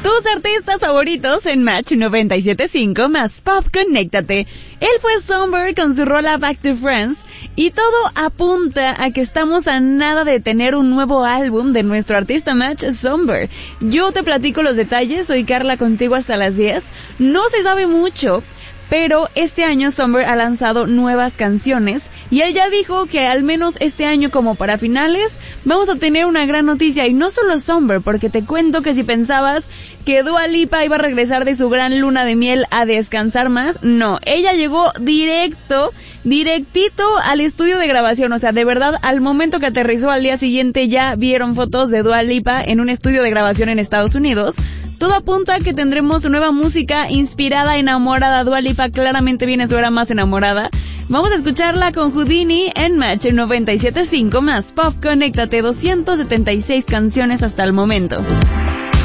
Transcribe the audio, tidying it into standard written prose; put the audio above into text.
Tus artistas favoritos en Match 97.5 más Pop Conéctate. Él fue Somber con su rola Back to Friends y todo apunta a que estamos a nada de tener un nuevo álbum de nuestro artista Match, Somber. Yo te platico los detalles, soy Carla contigo hasta las 10. No se sabe mucho, pero este año Somber ha lanzado nuevas canciones y él ya dijo que al menos este año como para finales vamos a tener una gran noticia, y no solo Somber, porque te cuento que si pensabas que Dua Lipa iba a regresar de su gran luna de miel a descansar más, no, ella llegó directito al estudio de grabación, o sea, de verdad, al momento que aterrizó al día siguiente ya vieron fotos de Dua Lipa en un estudio de grabación en Estados Unidos. Todo apunta a que tendremos nueva música inspirada, enamorada. Dua Lipa claramente viene su hora más enamorada. Vamos a escucharla con Houdini en Match 97.5 más Pop Conéctate, 276 canciones hasta el momento.